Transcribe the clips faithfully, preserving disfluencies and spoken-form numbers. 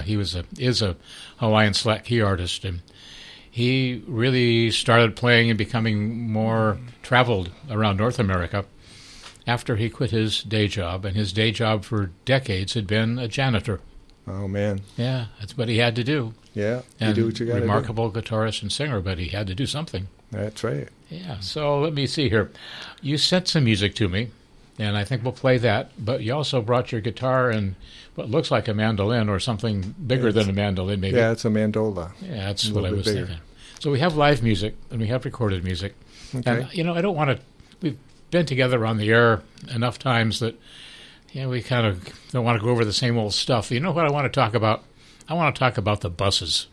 he was a is a Hawaiian slack key artist, and he really started playing and becoming more traveled around North America after he quit his day job, and his day job for decades had been a janitor. Oh, man. Yeah, that's what he had to do. Yeah, you and do what you got to do. Remarkable guitarist and singer, but he had to do something. That's right. Yeah, so let me see here. You sent some music to me, and I think we'll play that, but you also brought your guitar and what looks like a mandolin or something bigger It's, than a mandolin, maybe. Yeah, it's a mandola. Yeah, that's A what I little was bit bigger. thinking. So we have live music, and we have recorded music. Okay. And, you know, I don't want to... We've been together on the air enough times that, you know, we kind of don't want to go over the same old stuff. You know what I want to talk about? I want to talk about the buses.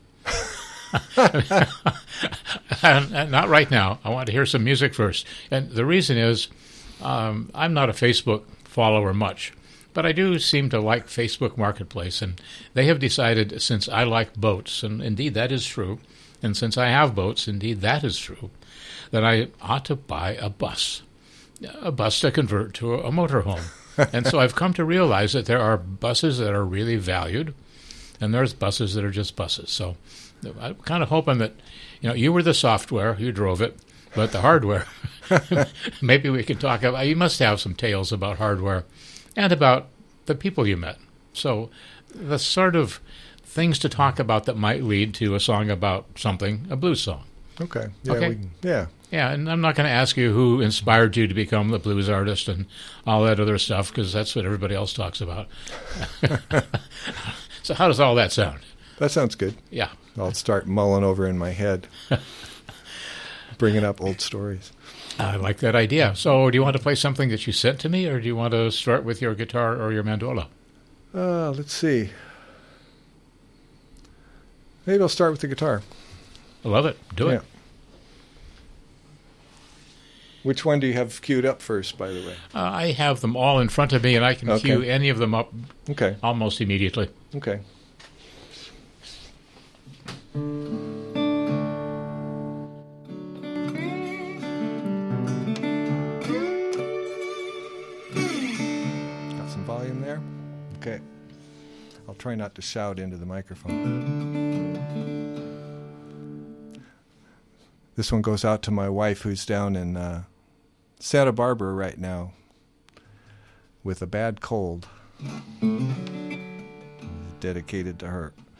and, and not right now. I want to hear some music first. And the reason is um, I'm not a Facebook follower much, but I do seem to like Facebook Marketplace. And they have decided, since I like boats, and indeed that is true, and since I have boats, indeed that is true, that I ought to buy a bus, a bus to convert to a motorhome. And so I've come to realize that there are buses that are really valued, and there's buses that are just buses. So I'm kind of hoping that, you know, you were the software, you drove it, but the hardware, maybe we can talk about, you must have some tales about hardware and about the people you met. So the sort of things to talk about that might lead to a song about something, a blues song. Okay. Yeah. Okay. We, yeah. Yeah, and I'm not going to ask you who inspired you to become the blues artist and all that other stuff, because that's what everybody else talks about. So how does all that sound? That sounds good. Yeah. I'll start mulling over in my head, bringing up old stories. I like that idea. So do you want to play something that you sent to me, or do you want to start with your guitar or your mandola? Uh, let's see. Maybe I'll start with the guitar. I love it. Do it. Yeah. Which one do you have queued up first, by the way? Uh, I have them all in front of me, and I can Okay. cue any of them up Okay. almost immediately. Okay. Got some volume there? Okay. I'll try not to shout into the microphone. This one goes out to my wife, who's down in uh, Santa Barbara right now with a bad cold. Dedicated to her.